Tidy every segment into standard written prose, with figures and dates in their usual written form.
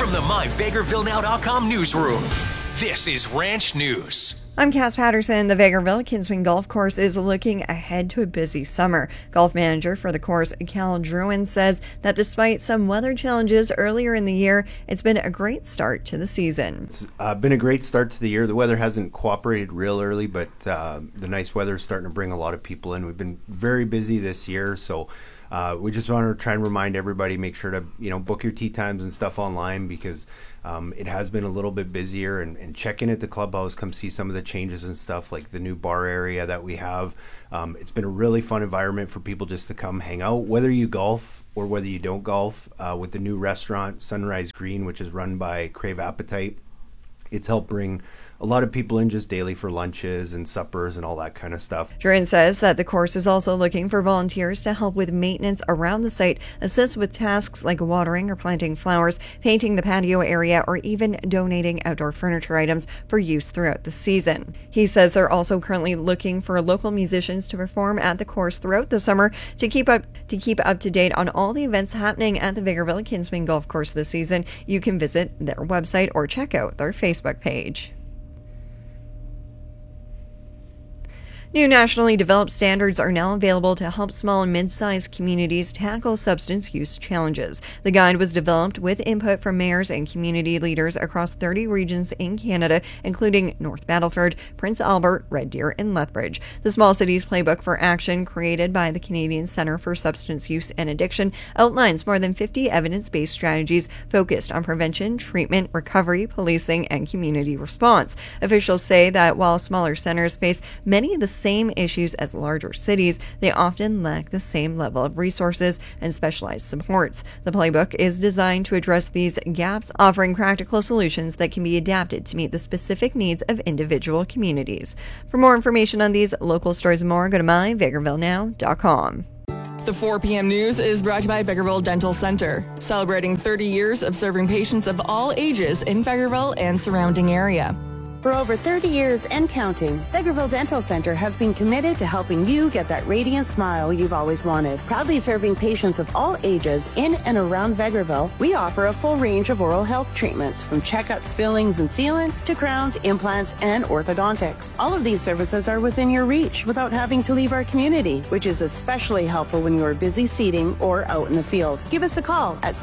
From the MyVegrevilleNow.com newsroom, this is Ranch News. I'm Cass Patterson. The Vegreville Kinsman Golf Course is looking ahead to a busy summer. Golf manager for the course, Cal Druin, says that despite some weather challenges earlier in the year, it's been a great start to the season. It's been a great start to the year. The weather hasn't cooperated real early, but the nice weather is starting to bring a lot of people in. We've been very busy this year, so we just want to try and remind everybody, make sure to book your tee times and stuff online, because it has been a little bit busier, and check in at the clubhouse, come see some of the changes and stuff, like the new bar area that we have. It's been a really fun environment for people just to come hang out, whether you golf or whether you don't golf. With the new restaurant, Sunrise Green, which is run by Crave Appetite, it's helped bring a lot of people in just daily for lunches and suppers and all that kind of stuff. Druin says that the course is also looking for volunteers to help with maintenance around the site, assist with tasks like watering or planting flowers, painting the patio area, or even donating outdoor furniture items for use throughout the season. He says they're also currently looking for local musicians to perform at the course throughout the summer to keep up to date on all the events happening at the Vegreville Kinsman Golf Course this season. You can visit their website or check out their Facebook page. New nationally developed standards are now available to help small and mid-sized communities tackle substance use challenges. The guide was developed with input from mayors and community leaders across 30 regions in Canada, including North Battleford, Prince Albert, Red Deer, and Lethbridge. The Small Cities Playbook for Action, created by the Canadian Centre for Substance Use and Addiction, outlines more than 50 evidence-based strategies focused on prevention, treatment, recovery, policing, and community response. Officials say that while smaller centers face many of the same issues as larger cities, they often lack the same level of resources and specialized supports. The playbook is designed to address these gaps, offering practical solutions that can be adapted to meet the specific needs of individual communities. For more information on these local stories and more, go to myvegrevillenow.com. The 4 p.m. news is brought to you by Vegreville Dental Center, celebrating 30 years of serving patients of all ages in Vegreville and surrounding area. For over 30 years and counting, Vegreville Dental Center has been committed to helping you get that radiant smile you've always wanted. Proudly serving patients of all ages in and around Vegreville, we offer a full range of oral health treatments, from checkups, fillings, and sealants to crowns, implants, and orthodontics. All of these services are within your reach without having to leave our community, which is especially helpful when you are busy seating or out in the field. Give us a call at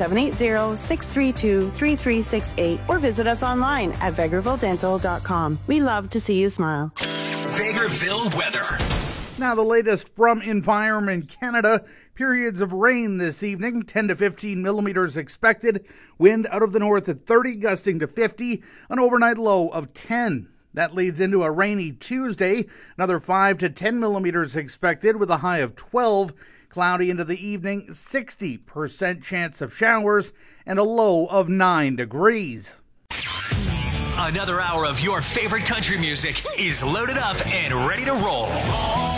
780-632-3368 or visit us online at vegrevilledental.com. We love to see you smile. Vegreville weather. Now the latest from Environment Canada. Periods of rain this evening, 10 to 15 millimeters expected. Wind out of the north at 30, gusting to 50. An overnight low of 10. That leads into a rainy Tuesday. Another 5 to 10 millimeters expected with a high of 12. Cloudy into the evening, 60% chance of showers, and a low of 9 degrees. Another hour of your favorite country music is loaded up and ready to roll.